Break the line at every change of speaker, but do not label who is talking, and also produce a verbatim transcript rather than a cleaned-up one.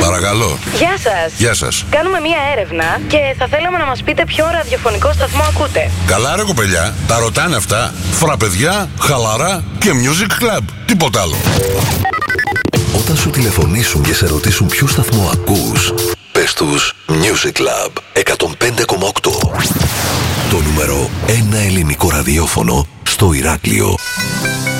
Παρακαλώ.
Γεια σας.
Γεια σας.
Κάνουμε μία έρευνα και θα θέλαμε να μας πείτε ποιο ραδιοφωνικό σταθμό ακούτε.
Καλά ρε κοπελιά, τα ρωτάνε αυτά. Φραπεδιά, χαλαρά και music club. Τίποτα άλλο.
Όταν σου τηλεφωνήσουν και σε ρωτήσουν ποιο σταθμό ακούς, πες τους Music Club εκατόν πέντε κόμμα οκτώ. Το νούμερο ένα ελληνικό ραδιόφωνο στο Ηράκλειο.